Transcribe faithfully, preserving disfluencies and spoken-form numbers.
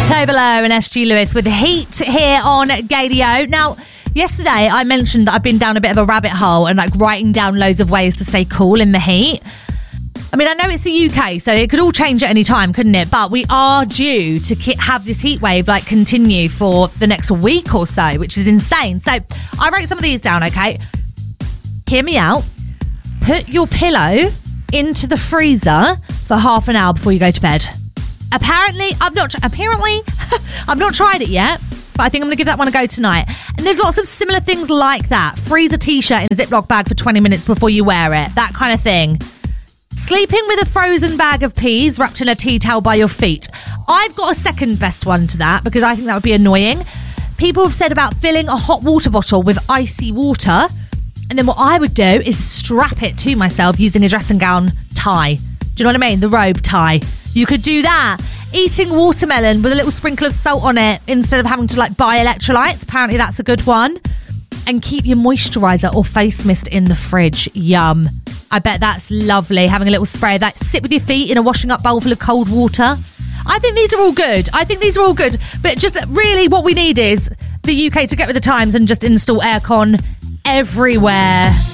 Tove Lo and S G Lewis with Heat here on Gadio. Now, yesterday I mentioned that I've been down a bit of a rabbit hole and like writing down loads of ways to stay cool in the heat. I mean, I know it's the U K, so it could all change at any time, couldn't it? But we are due to ki- have this heat wave like continue for the next week or so, which is insane. So I wrote some of these down, okay? Hear me out. Put your pillow into the freezer for half an hour before you go to bed. Apparently, I've not, apparently, I've not tried it yet, but I think I'm going to give that one a go tonight. And there's lots of similar things like that. Freeze a t-shirt in a Ziploc bag for twenty minutes before you wear it. That kind of thing. Sleeping with a frozen bag of peas wrapped in a tea towel by your feet. I've got a second best one to that because I think that would be annoying. People have said about filling a hot water bottle with icy water. And then what I would do is strap it to myself using a dressing gown tie. Do you know what I mean? The robe tie. You could do that. Eating watermelon with a little sprinkle of salt on it instead of having to like buy electrolytes. Apparently that's a good one. And keep your moisturiser or face mist in the fridge. Yum. I bet that's lovely. Having a little spray of that. Sit with your feet in a washing up bowl full of cold water. I think these are all good. I think these are all good. But just really what we need is the U K to get with the times and just install aircon everywhere.